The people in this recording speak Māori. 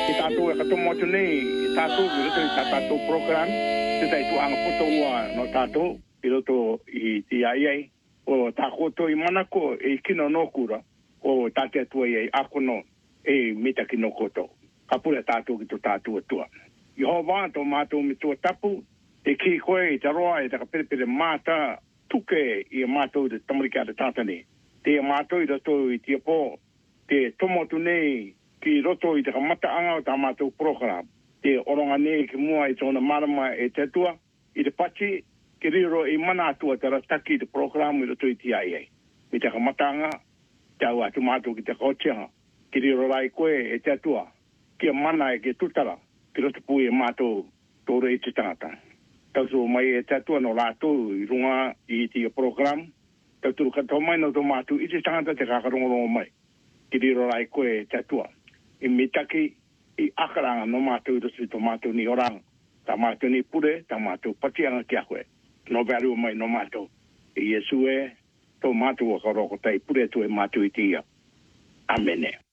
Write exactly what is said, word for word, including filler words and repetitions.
tātou e katomo atu nei, tātou i roto i tātou program, te tai tu anga puto ua no tātou, i roto i ti ai ai, o tā koto i manako e kino no kura, o tāte atua i akono e mita kino koto. Kapura tātou ki to tātou atua. I ho wā tō mātou mi tua tapu, e ki koe i te roa e taka perepere māta tuke i a mātou te tamarika te tātane. Te mātou i roto i te pō, te tomotu nei ki roto i te kamata anga o tā mātou program. Te oronga nei ki mua i tōna marama e te tua, i te pachi, ki riro i mana atua te rataki i te program i roto i te ai ai. Mi te kamata anga, te au atu mātou ki te kaotianga, ki riro rai koe e te tua, ki a mana e ke tutara, ki roto pui e mātou tōre i te tangata. Tautu mai e te atua no lātou i runga i te program, tautu kato mai no tō mātou i te tangata te kakarongorongo mai. Ki riro rai koe te atua. I mitaki i akaranga no mātou i roto i tō mātou ni oranga. Tā mātou ni pure, tā mātou patianga ki a koe. No veru mai no mātou. I Yesu e, tō mātou a karoko tai pure tu e mātou i te ia. Amene.